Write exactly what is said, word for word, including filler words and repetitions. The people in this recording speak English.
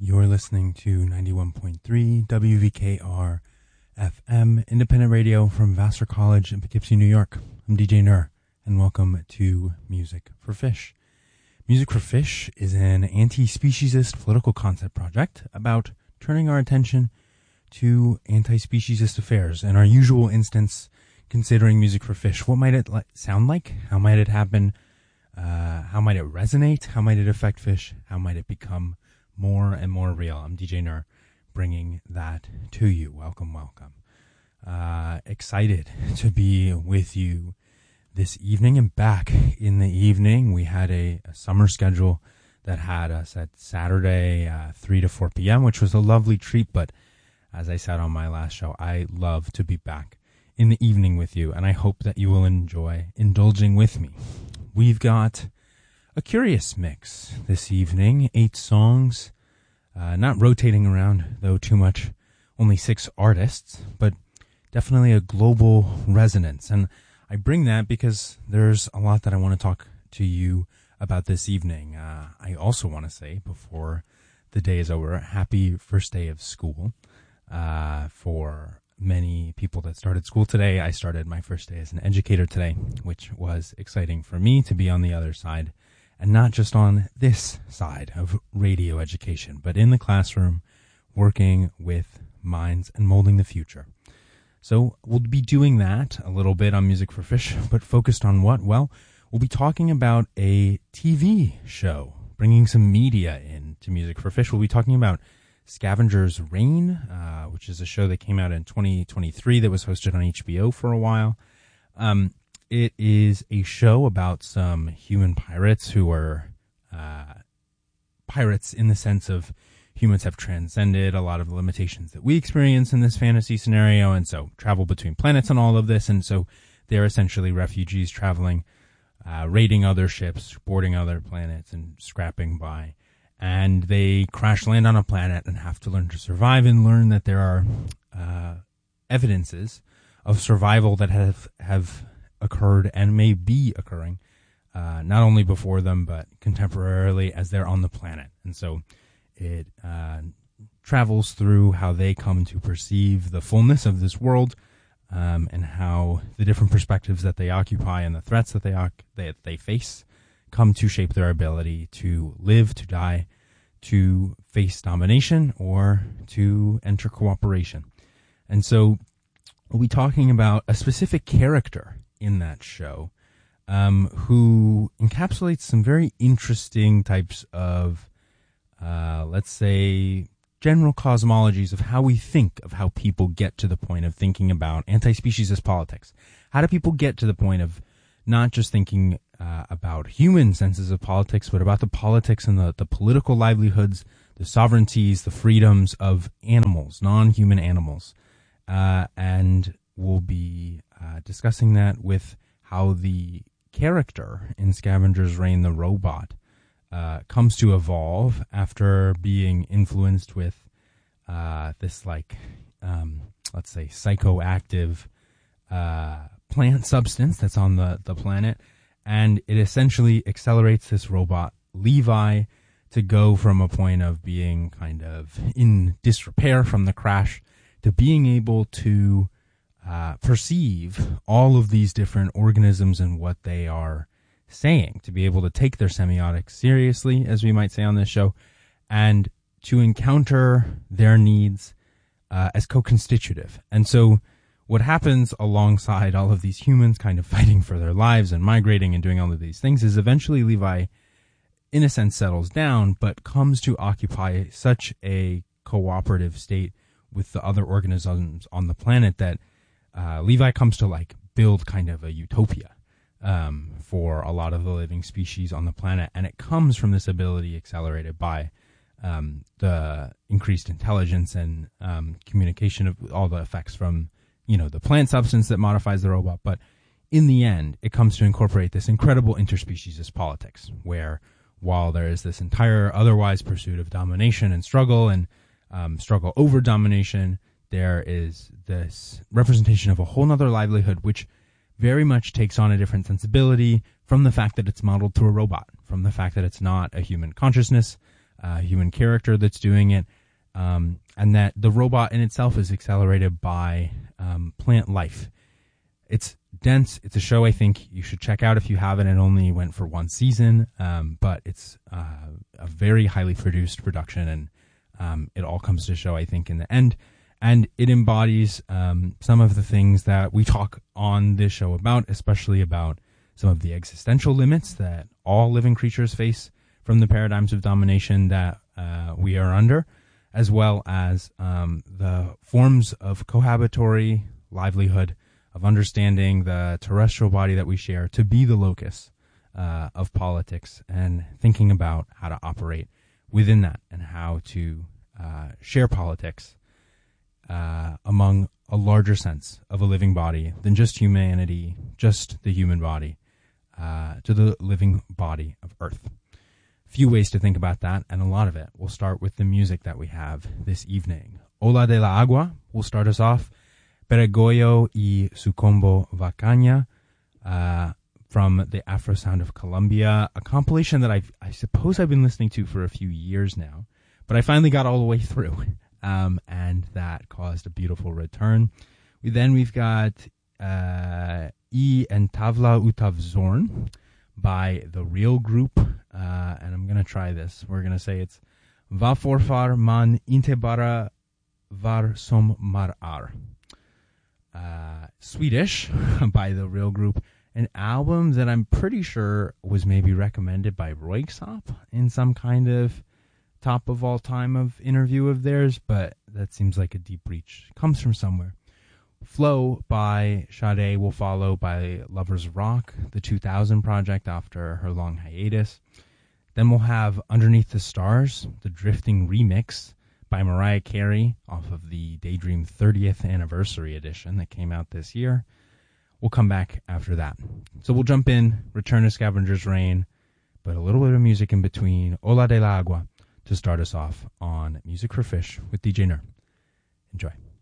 You're listening to ninety-one point three W V K R F M, independent radio from Vassar College in Poughkeepsie, New York. I'm D J Nur, and welcome to Music for Fish. Music for Fish is an anti-speciesist political concept project about turning our attention to anti-speciesist affairs. In our usual instance, considering Music for Fish, what might it li- sound like? How might it happen? Uh, how might it resonate? How might it affect fish? How might it become more and more real? I'm D J Nur, bringing that to you. Welcome, welcome. Uh, excited to be with you this evening and back in the evening. We had a, a summer schedule that had us at Saturday, uh, three to four p.m., which was a lovely treat. But as I said on my last show, I love to be back in the evening with you, and I hope that you will enjoy indulging with me. We've got a curious mix this evening, eight songs, uh, not rotating around, though, too much, only six artists, but definitely a global resonance. And I bring that because there's a lot that I want to talk to you about this evening. Uh, I also want to say, before the day is over, happy first day of school uh, for many people that started school today. I started my first day as an educator today, which was exciting for me to be on the other side, and not just on this side of radio education, but in the classroom, working with minds and molding the future. So we'll be doing that a little bit on Music for Fish, but focused on what? Well, we'll be talking about a T V show, bringing some media into Music for Fish. We'll be talking about Scavenger's Reign, uh, which is a show that came out in twenty twenty-three that was hosted on H B O for a while. Um, it is a show about some human pirates who are uh, pirates in the sense of humans have transcended a lot of the limitations that we experience in this fantasy scenario, and so travel between planets and all of this, and so they're essentially refugees traveling, uh, raiding other ships, boarding other planets, and scrapping by. And they crash land on a planet and have to learn to survive and learn that there are uh, evidences of survival that have have occurred and may be occurring, uh, not only before them, but contemporarily as they're on the planet. And so it uh, travels through how they come to perceive the fullness of this world, um, and how the different perspectives that they occupy and the threats that they, that they face come to shape their ability to live, to die, to face domination, or to enter cooperation. And so we'll be talking about a specific character in that show, um, who encapsulates some very interesting types of, uh, let's say, general cosmologies of how we think of how people get to the point of thinking about anti-speciesist politics. How do people get to the point of not just thinking uh, about human senses of politics, but about the politics and the, the political livelihoods, the sovereignties, the freedoms of animals, non-human animals. Uh, and we'll be uh, discussing that with how the character in Scavenger's Reign, the robot, uh, comes to evolve after being influenced with uh, this, like, um, let's say, psychoactive uh plant substance that's on the, the planet, and it essentially accelerates this robot, Levi, to go from a point of being kind of in disrepair from the crash to being able to uh, perceive all of these different organisms and what they are saying, to be able to take their semiotics seriously, as we might say on this show, and to encounter their needs uh, as co-constitutive. And so what happens alongside all of these humans kind of fighting for their lives and migrating and doing all of these things is eventually Levi, in a sense, settles down, but comes to occupy such a cooperative state with the other organisms on the planet that uh, Levi comes to, like, build kind of a utopia um, for a lot of the living species on the planet. And it comes from this ability accelerated by um, the increased intelligence and um, communication of all the effects from, you know, the plant substance that modifies the robot. But in the end, it comes to incorporate this incredible interspeciesist politics, where while there is this entire otherwise pursuit of domination and struggle and um, struggle over domination, there is this representation of a whole nother livelihood, which very much takes on a different sensibility from the fact that it's modeled through a robot, from the fact that it's not a human consciousness, uh, human character that's doing it, um, and that the robot in itself is accelerated by um, plant life. It's dense. It's a show I think you should check out if you haven't. It only went for one season, um, but it's uh, a very highly produced production, and um, it all comes to show, I think, in the end. And it embodies um, some of the things that we talk on this show about, especially about some of the existential limits that all living creatures face from the paradigms of domination that uh, we are under, as well as um, the forms of cohabitory livelihood, of understanding the terrestrial body that we share to be the locus uh, of politics, and thinking about how to operate within that and how to uh, share politics uh, among a larger sense of a living body than just humanity, just the human body, uh, to the living body of Earth. Few ways to think about that, and a lot of it. We'll start with the music that we have this evening. Ola de la Agua will start us off. Peregoyo y su combo Vacaña, uh, from the Afro Sound of Colombia, a compilation that I've, I suppose I've been listening to for a few years now, but I finally got all the way through, um, and that caused a beautiful return. We, then we've got uh, I en Tavla Utav Zorn by The Real Group, uh, and I'm going to try this. We're going to say it's Va forfar man intebara var som marar. Uh, Swedish by The Real Group, an album that I'm pretty sure was maybe recommended by Röyksopp in some kind of top of all time of interview of theirs, but that seems like a deep reach. It comes from somewhere. Flow by Sade will follow by Lovers Rock, the two thousand project after her long hiatus. Then we'll have Underneath the Stars, the Drifting remix by Mariah Carey off of the Daydream thirtieth Anniversary Edition that came out this year. We'll come back after that. So we'll jump in, return to Scavenger's Reign, but a little bit of music in between. Ola de la Agua to start us off on Music for Fish with D J Nur. Enjoy.